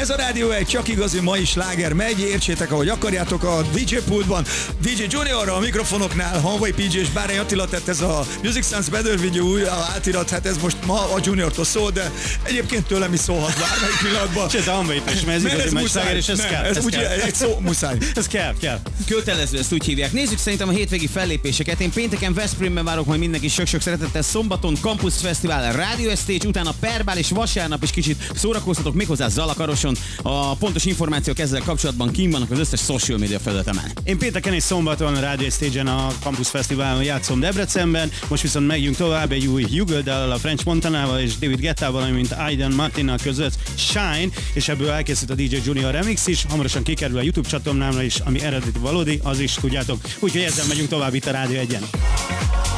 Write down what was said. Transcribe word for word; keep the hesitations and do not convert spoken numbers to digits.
Ez a Rádió egy csak igazi mai sláger megy, értsétek ahogy akarjátok a dé dzsé pultban. dé dzsé Juniorra a mikrofonoknál, Hanvai pé dzsé és Bárány Attila, tehát ez a Music Sounds Better Video új átirat, hát ez most ma a Juniortól szól, de egyébként tőlem is szólhat bármelyik pillanatban. Sőt, a Hanvai is, mert ez Mert igazi ez mai muszáj, sláger, és ez nem, kell. ez, Ez úgy, kell. egy szó muszáj. Ez kell, kell. Kötelező, ezt úgy hívják. Nézzük szerintem a hétvégi fellépéseket. Én pénteken Veszprémben várok majd mindenki sok-sok szeretettel, szombaton Campus Fesztivál, Radio Stage, utána Perbál és vasárnap is kicsit szórakoztatok, méghozzá Zalakaroson. A pontos információk ezzel kapcsolatban kim vannak az összes social media felületemen. Én pénteken és szombaton a Radio Stage-en a Campus Fesztiválon játszom Debrecenben, most viszont megjünk tovább egy új Jugoldal a French Montanával és David Guettával, valamint Aiden Martinnal között Shine, és ebből elkészült a dé dzsé Junior remix is, hamarosan kikerül a YouTube csatornámra is, ami eredeti valódi, az is tudjátok. Úgyhogy ezzel megyünk tovább itt a Rádió egyen.